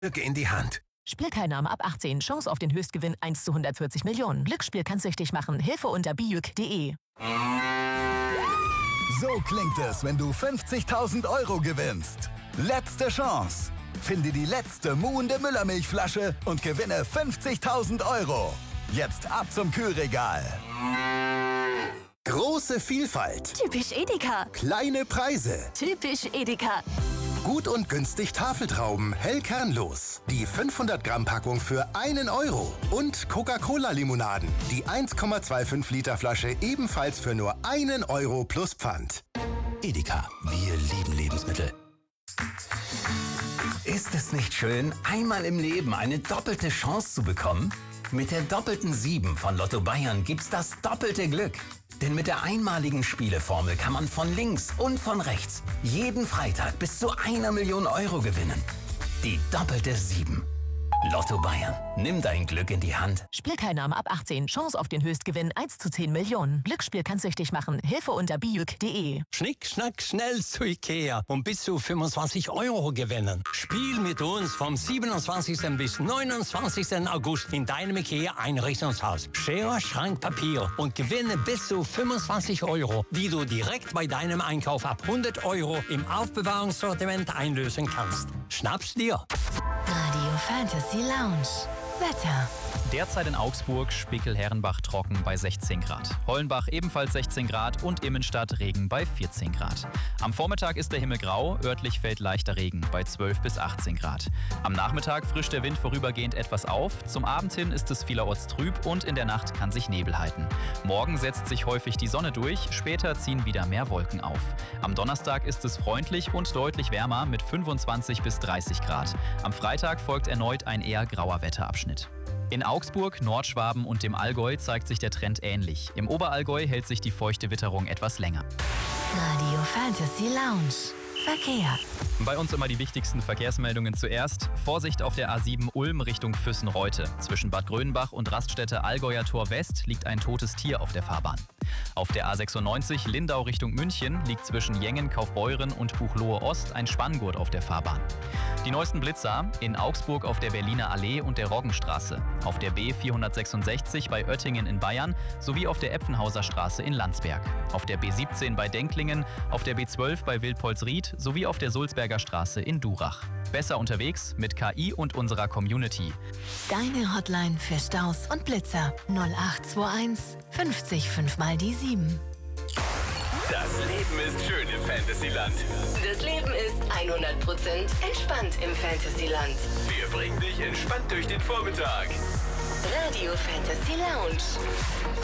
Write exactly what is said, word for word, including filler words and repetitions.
Glück in die Hand. Spielteilnahme ab achtzehn. Chance auf den Höchstgewinn eins zu hundertvierzig Millionen. Glücksspiel kann süchtig machen. Hilfe unter bijuk punkt de. So klingt es, wenn du fünfzigtausend Euro gewinnst. Letzte Chance. Finde die letzte muhende Müllermilchflasche und gewinne fünfzigtausend Euro. Jetzt ab zum Kühlregal. Große Vielfalt. Typisch Edeka. Kleine Preise. Typisch Edeka. Gut und günstig Tafeltrauben, hell kernlos. Die fünfhundert Gramm Packung für einen Euro. Und Coca-Cola-Limonaden. Die eins Komma fünfundzwanzig Liter Flasche ebenfalls für nur einen Euro plus Pfand. Edeka, wir lieben Lebensmittel. Ist es nicht schön, einmal im Leben eine doppelte Chance zu bekommen? Mit der doppelten sieben von Lotto Bayern gibt's das doppelte Glück. Denn mit der einmaligen Spieleformel kann man von links und von rechts jeden Freitag bis zu einer Million Euro gewinnen. Die doppelte sieben. Lotto Bayern. Nimm dein Glück in die Hand. Spielteilnahme ab achtzehn. Chance auf den Höchstgewinn eins zu zehn Millionen. Glücksspiel kann süchtig machen. Hilfe unter bijuk punkt de. Schnick, schnack, schnell zu Ikea und bis zu fünfundzwanzig Euro gewinnen. Spiel mit uns vom siebenundzwanzigsten bis neunundzwanzigsten August in deinem Ikea-Einrichtungshaus. Schere, Schrank, Papier und gewinne bis zu fünfundzwanzig Euro, die du direkt bei deinem Einkauf ab hundert Euro im Aufbewahrungssortiment einlösen kannst. Schnapp's dir! Radio Fantasy Lounge. Wetter. Derzeit in Augsburg, Spickel-Herrenbach trocken bei sechzehn Grad. Hollenbach ebenfalls sechzehn Grad und Immenstadt Regen bei vierzehn Grad. Am Vormittag ist der Himmel grau, örtlich fällt leichter Regen bei zwölf bis achtzehn Grad. Am Nachmittag frischt der Wind vorübergehend etwas auf, zum Abend hin ist es vielerorts trüb und in der Nacht kann sich Nebel halten. Morgen setzt sich häufig die Sonne durch, später ziehen wieder mehr Wolken auf. Am Donnerstag ist es freundlich und deutlich wärmer mit fünfundzwanzig bis dreißig Grad. Am Freitag folgt erneut ein eher grauer Wetterabschnitt. In Augsburg, Nordschwaben und dem Allgäu zeigt sich der Trend ähnlich. Im Oberallgäu hält sich die feuchte Witterung etwas länger. Radio Fantasy Lounge. Verkehr. Bei uns immer die wichtigsten Verkehrsmeldungen zuerst. Vorsicht auf der A sieben Ulm Richtung Füssen-Reute. Zwischen Bad Grönbach und Raststätte Allgäuer Tor West liegt ein totes Tier auf der Fahrbahn. Auf der A sechsundneunzig Lindau Richtung München liegt zwischen Jengen, Kaufbeuren und Buchloe Ost ein Spanngurt auf der Fahrbahn. Die neuesten Blitzer in Augsburg auf der Berliner Allee und der Roggenstraße, auf der B vierhundertsechsundsechzig bei Oettingen in Bayern sowie auf der Epfenhauser Straße in Landsberg, auf der B siebzehn bei Denklingen, auf der B zwölf bei Wildpolsried sowie auf der Sulzberger Straße in Durach. Besser unterwegs mit K I und unserer Community. Deine Hotline für Staus und Blitzer null acht zwei eins fünfzig fünf mal die sieben. Das Leben ist schön im Fantasyland. Das Leben ist hundert Prozent entspannt im Fantasyland. Wir bringen dich entspannt durch den Vormittag. Radio Fantasy Lounge.